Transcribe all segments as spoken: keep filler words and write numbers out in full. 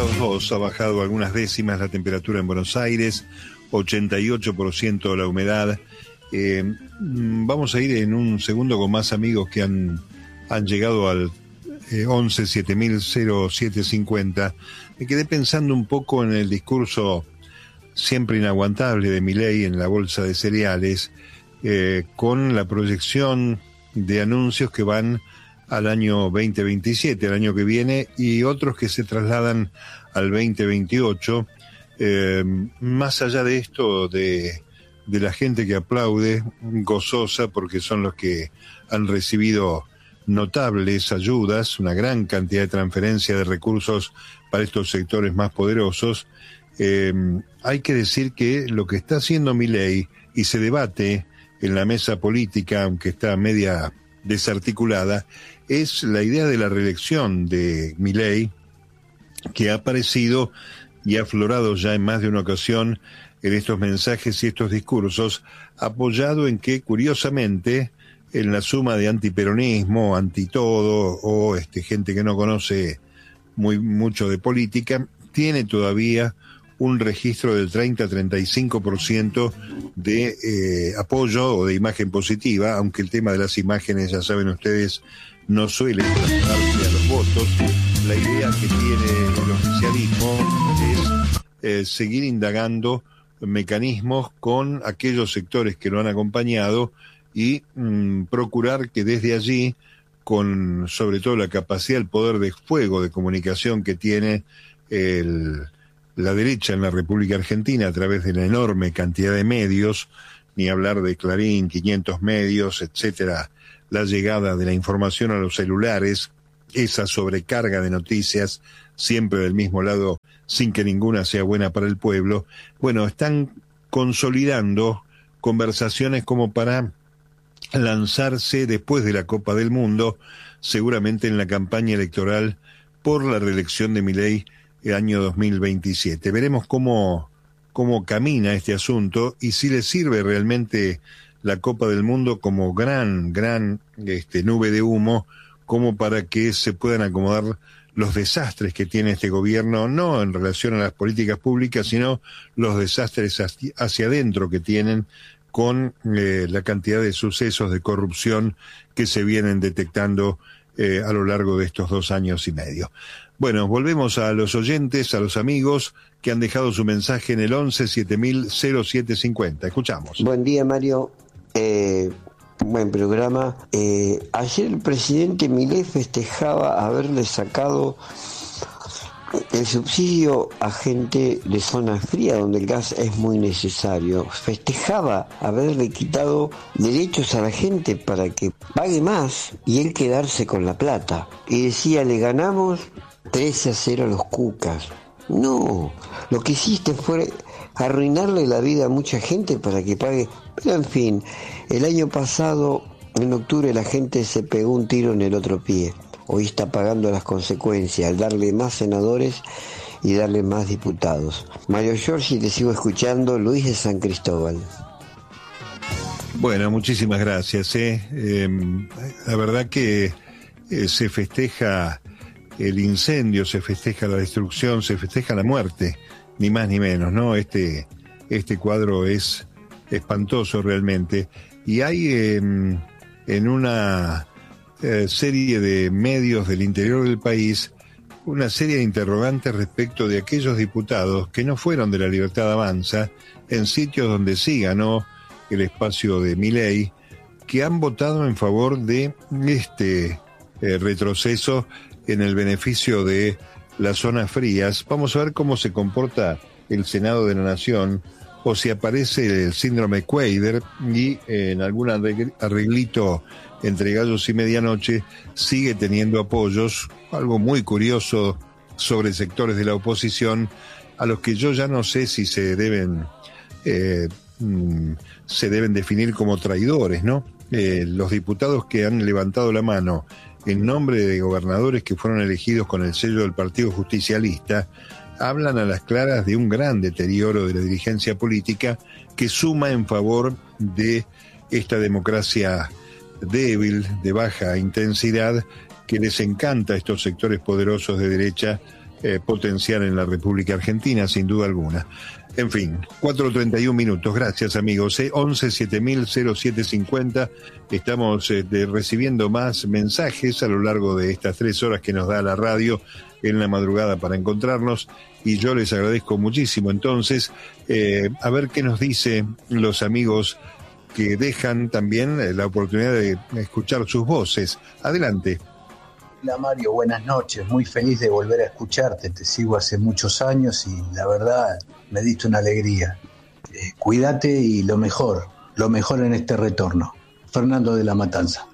grados dos, ha bajado algunas décimas la temperatura en Buenos Aires, ochenta y ocho por ciento la humedad. Eh, vamos a ir en un segundo con más amigos que han, han llegado al eh, once siete mil cero siete cincuenta. Me quedé pensando un poco en el discurso siempre inaguantable de Milei en la bolsa de cereales, eh, con la proyección de anuncios que van al año veinte veintisiete, al año que viene, y otros que se trasladan al veinte veintiocho. Eh, más allá de esto, de, de la gente que aplaude, gozosa, porque son los que han recibido notables ayudas, una gran cantidad de transferencia de recursos para estos sectores más poderosos, eh, hay que decir que lo que está haciendo Milei, y se debate en la mesa política, aunque está media desarticulada, es la idea de la reelección de Milei, que ha aparecido y ha aflorado ya en más de una ocasión en estos mensajes y estos discursos, apoyado en que, curiosamente, en la suma de antiperonismo, antitodo, o este, gente que no conoce muy mucho de política, tiene todavía un registro del treinta a treinta y cinco por ciento de eh, apoyo o de imagen positiva, aunque el tema de las imágenes, ya saben ustedes, no suele trasladarse a los votos. La idea que tiene el oficialismo es eh, seguir indagando mecanismos con aquellos sectores que lo han acompañado y mmm, procurar que desde allí, con sobre todo la capacidad, el poder de fuego de comunicación que tiene el, la derecha en la República Argentina a través de la enorme cantidad de medios, ni hablar de Clarín, quinientos medios, etcétera, la llegada de la información a los celulares, esa sobrecarga de noticias, siempre del mismo lado, sin que ninguna sea buena para el pueblo. Bueno, están consolidando conversaciones como para lanzarse después de la Copa del Mundo, seguramente en la campaña electoral por la reelección de Milei el año dos mil veintisiete. Veremos cómo, cómo camina este asunto y si le sirve realmente la Copa del Mundo como gran, gran este, nube de humo, como para que se puedan acomodar los desastres que tiene este gobierno, no en relación a las políticas públicas, sino los desastres hacia, hacia adentro que tienen con eh, la cantidad de sucesos de corrupción que se vienen detectando eh, a lo largo de estos dos años y medio. Bueno, volvemos a los oyentes, a los amigos que han dejado su mensaje en el once siete mil cero siete cincuenta. Escuchamos. Buen día, Mario. Eh, buen programa. Eh, ayer el presidente Milei festejaba haberle sacado el subsidio a gente de zona fría donde el gas es muy necesario. Festejaba haberle quitado derechos a la gente para que pague más y él quedarse con la plata. Y decía, le ganamos trece a cero a los cucas. No, lo que hiciste fue arruinarle la vida a mucha gente para que pague. Pero en fin, el año pasado, en octubre, la gente se pegó un tiro en el otro pie. Hoy está pagando las consecuencias al darle más senadores y darle más diputados. Mario Giorgi, te sigo escuchando. Luis de San Cristóbal. Bueno, muchísimas gracias. ¿eh? Eh, la verdad que eh, se festeja el incendio, se festeja la destrucción, se festeja la muerte, ni más ni menos, ¿no? Este, este cuadro es espantoso realmente. Y hay eh, en una eh, serie de medios del interior del país una serie de interrogantes respecto de aquellos diputados que no fueron de la Libertad Avanza, en sitios donde sí ganó el espacio de Milei, que han votado en favor de este eh, retroceso en el beneficio de las zonas frías. Vamos a ver cómo se comporta el Senado de la Nación, o si aparece el síndrome Quader y eh, en algún arreglito entre gallos y medianoche sigue teniendo apoyos, algo muy curioso sobre sectores de la oposición a los que yo ya no sé si se deben eh, mm, se deben definir como traidores, ¿no? Eh, los diputados que han levantado la mano en nombre de gobernadores que fueron elegidos con el sello del Partido Justicialista hablan a las claras de un gran deterioro de la dirigencia política que suma en favor de esta democracia débil, de baja intensidad, que les encanta a estos sectores poderosos de derecha eh, potenciar en la República Argentina, sin duda alguna. En fin, cuatro treinta y un minutos. Gracias, amigos. Eh, once siete mil cero siete cincuenta. Estamos eh, de, recibiendo más mensajes a lo largo de estas tres horas que nos da la radio en la madrugada para encontrarnos, y yo les agradezco muchísimo. Entonces, eh, a ver qué nos dicen los amigos que dejan también eh, la oportunidad de escuchar sus voces. Adelante. Hola Mario, buenas noches, muy feliz de volver a escucharte, te sigo hace muchos años y la verdad me diste una alegría. Eh, cuídate y lo mejor, lo mejor en este retorno. Fernando de la Matanza.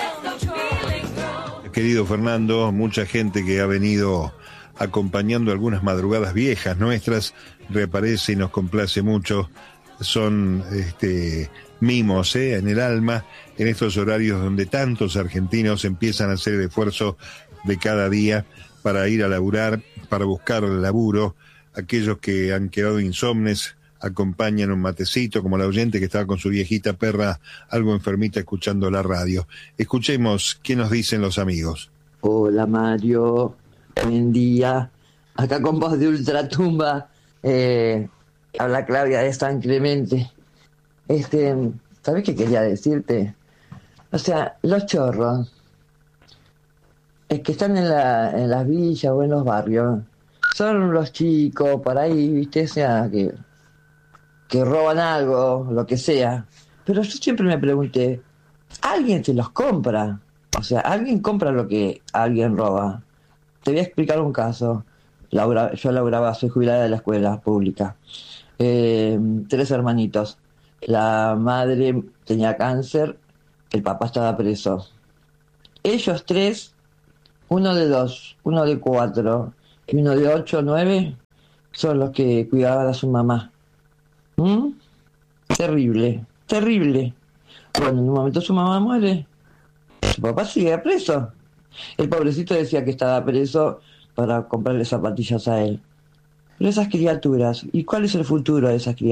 Querido Fernando, mucha gente que ha venido acompañando algunas madrugadas viejas nuestras reaparece y nos complace mucho. Son este, mimos ¿eh? en el alma, en estos horarios donde tantos argentinos empiezan a hacer el esfuerzo de cada día para ir a laburar, para buscar laburo. Aquellos que han quedado insomnes acompañan un matecito, como la oyente que estaba con su viejita perra algo enfermita escuchando la radio. Escuchemos qué nos dicen los amigos. Hola Mario, buen día. Acá con voz de ultratumba, eh, habla Claudia de San Clemente. Este, ¿sabés qué quería decirte? O sea, los chorros, es que están en, la, en las villas o en los barrios, son los chicos por ahí, viste, o sea, que, que roban algo, lo que sea. Pero yo siempre me pregunté, ¿alguien te los compra? O sea, ¿alguien compra lo que alguien roba? Te voy a explicar un caso. Laura, yo laburaba, soy jubilada de la escuela pública. Eh, tres hermanitos. La madre tenía cáncer, el papá estaba preso. Ellos tres, uno de dos, uno de cuatro y uno de ocho, nueve, son los que cuidaban a su mamá. ¿Mm? Terrible, terrible. Bueno, en un momento su mamá muere, su papá sigue preso. El pobrecito decía que estaba preso para comprarle zapatillas a él. Pero esas criaturas, ¿y cuál es el futuro de esas criaturas?